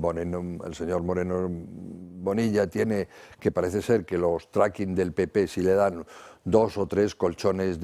el señor Moreno Bonilla tiene, que parece ser que los tracking del PP si le dan 2 o 3 colchones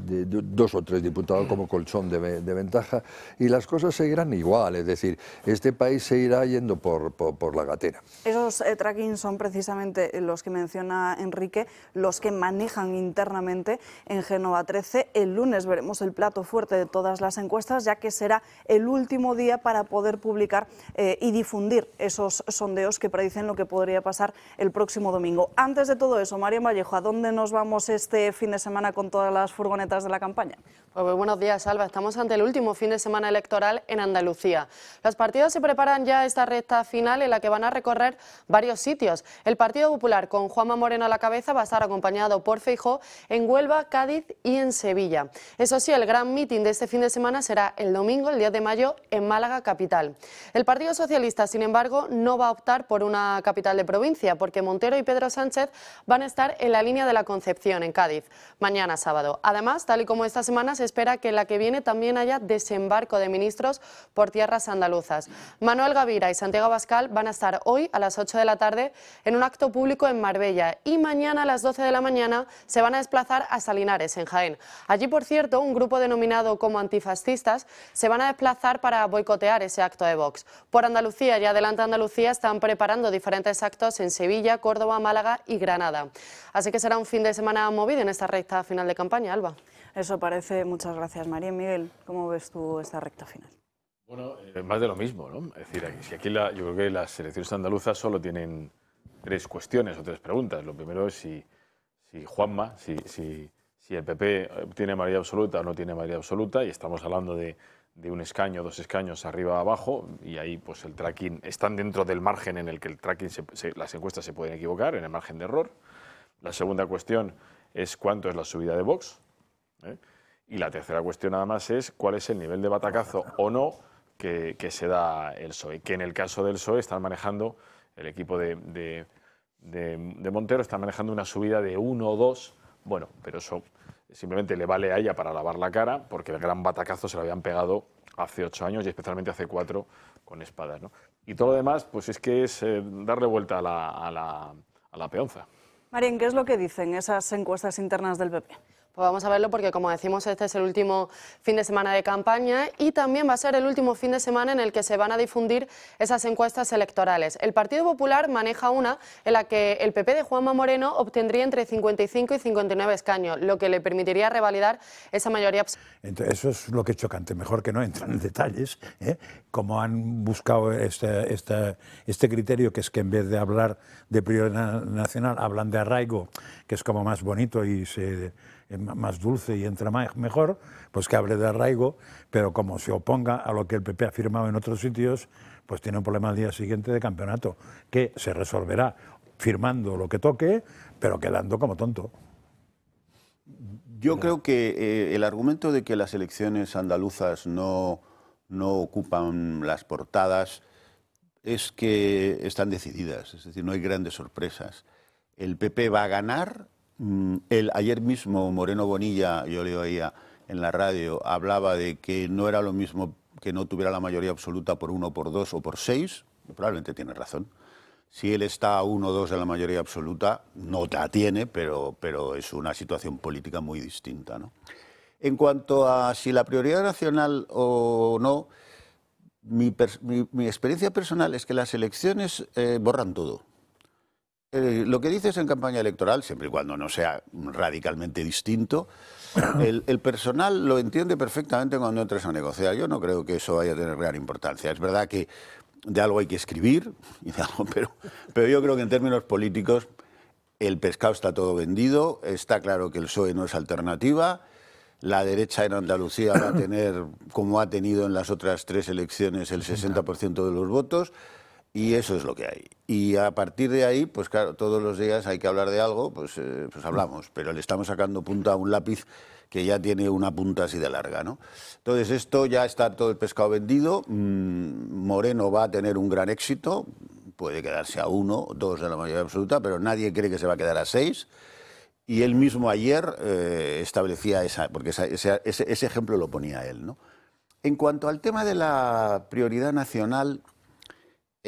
2 o 3 diputados como colchón de ventaja, y las cosas seguirán igual, es decir, este país se irá yendo por la gatera. Esos tracking son precisamente los que menciona Enrique, los que manejan internamente en Génova 13. El lunes veremos el plato fuerte de todas las encuestas, ya que será el último día para poder publicar y difundir esos sondeos que predicen lo que podría pasar el próximo domingo. Antes de todo eso, Marian Vallejo, ¿a dónde nos vamos este fin de semana con todas las furgonetas de la campaña? Pues muy buenos días, Alba. Estamos ante el último fin de semana electoral en Andalucía. Los partidos se preparan ya a esta recta final en la que van a recorrer varios sitios. El Partido Popular, con Juanma Moreno a la cabeza, va a estar acompañado por Feijóo en Huelva, Cádiz y en Sevilla. Eso sí, el gran mitin de este fin de semana será el domingo, el 10 de mayo, en Málaga capital. El Partido Socialista, sin embargo, no va a optar por una capital de provincia, porque Montero y Pedro Sánchez van a estar en la línea de la Concepción, en Cádiz, mañana sábado. Además, tal y como esta semana, se espera que la que viene también haya desembarco de ministros por tierras andaluzas. Manuel Gavira y Santiago Abascal van a estar hoy a las 8 de la tarde en un acto público en Marbella, y mañana a las 12 de la mañana se van a desplazar a Salinares, en Jaén. Allí, por cierto, un grupo denominado como antifascistas se van a desplazar para boicotear ese acto de Vox. Por Andalucía y Adelante Andalucía están preparando diferentes actos en Sevilla, Córdoba, Málaga y Granada. Así que será un fin de semana movido en esta recta final de campaña, Alba. Eso parece. Muchas gracias, María. Miguel, ¿cómo ves tú esta recta final? Bueno, más de lo mismo, ¿no? Es decir, si aquí yo creo que las elecciones andaluzas solo tienen 3 cuestiones o 3 preguntas. Lo primero es si Juanma, si el PP tiene mayoría absoluta o no tiene mayoría absoluta, y estamos hablando de un escaño, 2 escaños arriba abajo, y ahí pues el tracking están dentro del margen en el que el tracking las encuestas se pueden equivocar, en el margen de error. La segunda cuestión es cuánto es la subida de Vox, y la tercera cuestión nada más es cuál es el nivel de batacazo o no que se da el PSOE, que en el caso del PSOE están manejando, el equipo de Montero está manejando una subida de 1 o 2, bueno, pero eso simplemente le vale a ella para lavar la cara, porque el gran batacazo se lo habían pegado hace 8 años y especialmente hace 4 con espadas, ¿no? Y todo lo demás, pues es que es darle vuelta a la peonza. Marian, ¿qué es lo que dicen esas encuestas internas del PP? Pues vamos a verlo porque, como decimos, este es el último fin de semana de campaña y también va a ser el último fin de semana en el que se van a difundir esas encuestas electorales. El Partido Popular maneja una en la que el PP de Juanma Moreno obtendría entre 55 y 59 escaños, lo que le permitiría revalidar esa mayoría. Entonces, eso es lo que es chocante. Mejor que no entran en detalles, como han buscado este criterio, que es que en vez de hablar de prioridad nacional, hablan de arraigo, que es como más bonito y más dulce y entra mejor, pues que hable de arraigo, pero como se oponga a lo que el PP ha firmado en otros sitios, pues tiene un problema al día siguiente de campeonato, que se resolverá firmando lo que toque, pero quedando como tonto. Yo creo que el argumento de que las elecciones andaluzas no ocupan las portadas es que están decididas, es decir, no hay grandes sorpresas. El PP va a ganar. Ayer mismo Moreno Bonilla, yo le oía en la radio, hablaba de que no era lo mismo que no tuviera la mayoría absoluta por 1, por 2 o por 6, probablemente tiene razón. Si él está a 1 o 2 de la mayoría absoluta, no la tiene, pero es una situación política muy distinta, ¿no? En cuanto a si la prioridad nacional o no, mi experiencia personal es que las elecciones borran todo. Lo que dices en campaña electoral, siempre y cuando no sea radicalmente distinto, el personal lo entiende perfectamente cuando entres a negociar. Yo no creo que eso vaya a tener gran importancia. Es verdad que de algo hay que escribir, pero yo creo que en términos políticos el pescado está todo vendido, está claro que el PSOE no es alternativa, la derecha en Andalucía va a tener, como ha tenido en las otras 3 elecciones, el 60% de los votos. Y eso es lo que hay. Y a partir de ahí, pues claro, todos los días hay que hablar de algo, pues hablamos. Pero le estamos sacando punta a un lápiz que ya tiene una punta así de larga, ¿no? Entonces esto ya está todo el pescado vendido. Moreno va a tener un gran éxito. Puede quedarse a 1 o 2 de la mayoría absoluta, pero nadie cree que se va a quedar a 6. Y él mismo ayer establecía porque ese ejemplo lo ponía él, ¿no? En cuanto al tema de la prioridad nacional,